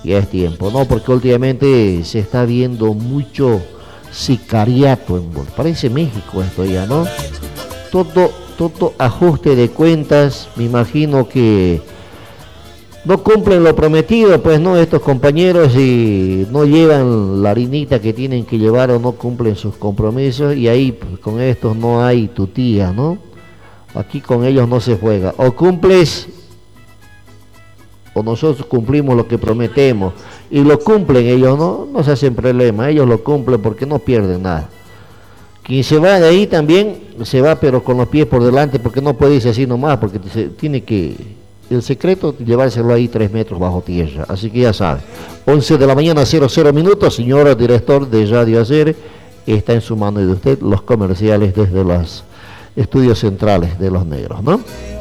ya es tiempo, ¿no? Porque últimamente se está viendo mucho sicariato en Bolivia. Parece México esto ya, ¿no? Todo ajuste de cuentas, me imagino que no cumplen lo prometido, pues no, estos compañeros y no llevan la harinita que tienen que llevar o no cumplen sus compromisos y ahí pues, con estos no hay tutía, ¿no? Aquí con ellos no se juega, o cumples o nosotros cumplimos lo que prometemos y lo cumplen ellos, no se hacen problema, ellos lo cumplen porque no pierden nada. Quien se va de ahí también se va pero con los pies por delante porque no puede irse así nomás porque tiene que, el secreto llevárselo ahí 3 metros bajo tierra, así que ya sabe. 11 de la mañana 00 minutos, señor director de Radio Hacer, está en su mano y de usted los comerciales desde los estudios centrales de Los Negros, ¿no?